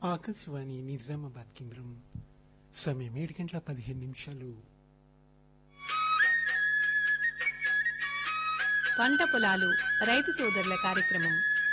ఆకాశవాణి నిజామాబాద్ కేంద్రం. సమయం 7:15. పంట పొలాలు రైతు సోదరుల కార్యక్రమం.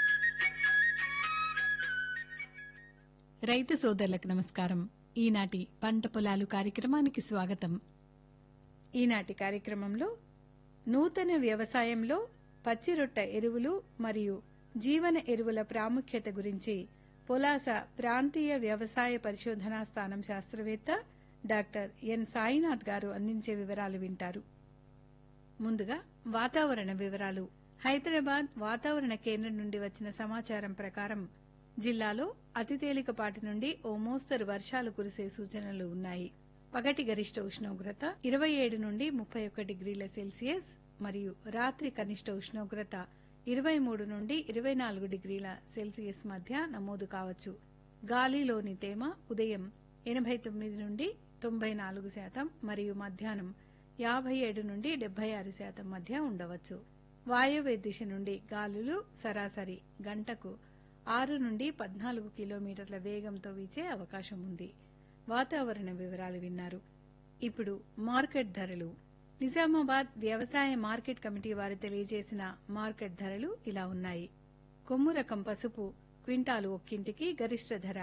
రైతు సోదరులకు నమస్కారం. ఈనాటి పంట పొలాలు కార్యక్రమానికి స్వాగతం. ఈనాటి కార్యక్రమంలో నూతన వ్యవసాయంలో పచ్చిరొట్ట ఎరువులు మరియు జీవన ఎరువుల ప్రాముఖ్యత గురించి పొలాస ప్రాంతీయ వ్యవసాయ పరిశోధనా స్థానం శాస్త్రవేత్త డాక్టర్ ఎన్ సాయినాథ్ గారు అందించే వివరాలు వింటారు. ముందుగా వాతావరణ వివరాలు. హైదరాబాద్ వాతావరణ కేంద్రం నుండి వచ్చిన సమాచారం ప్రకారం జిల్లాలో అతి తేలికపాటి నుండి ఓ మోస్తరు వర్షాలు కురిసే సూచనలు ఉన్నాయి. పగటి గరిష్ట ఉష్ణోగ్రత 27 నుండి 31 డిగ్రీల సెల్సియస్ మరియు రాత్రి కనిష్ట ఉష్ణోగ్రత 23 నుండి 24 డిగ్రీల సెల్సియస్ మధ్య నమోదు కావచ్చు. గాలిలోని తేమ ఉదయం 89 నుండి 94% మరియు మధ్యాహ్నం 57 నుండి 76% మధ్య ఉండవచ్చు. వాయవ్య దిశ నుండి గాలులు సరాసరి గంటకు 6 నుండి 14 కిలోమీటర్ల వేగంతో వీచే అవకాశం ఉంది. వాతావరణ వివరాలు విన్నారు. ఇప్పుడు మార్కెట్ ధరలు. నిజామాబాద్ వ్యవసాయ మార్కెట్ కమిటీ వారు తెలియజేసిన మార్కెట్ ధరలు ఇలా ఉన్నాయి. కొమ్ము రకం పసుపు క్వింటాలు ఒక్కింటికి గరిష్ట ధర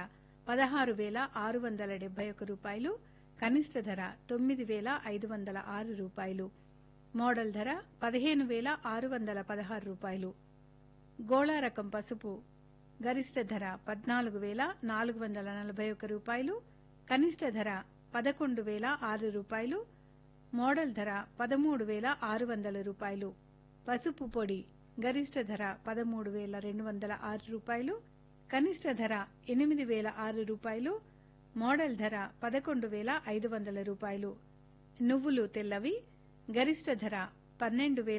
16,671 రూపాయలు, కనిష్ట ధర 9,506 రూపాయలు, మోడల్ ధర 15,616 రూపాయలు. గోళా రకం పసుపు గరిష్ట ధర 14,441 రూపాయలు, కనిష్ట ధర 11,006 రూపాయలు, మోడల్ ధర 13,600 రూపాయలు. పసుపు పొడి గరిష్ట ధర 13,206 రూపాయలు, కనిష్ట ధర 8,006 రూపాయలు, మోడల్ ధర 11,500 రూపాయలు. నువ్వులు తెల్లవి గరిష్ట ధర 12,000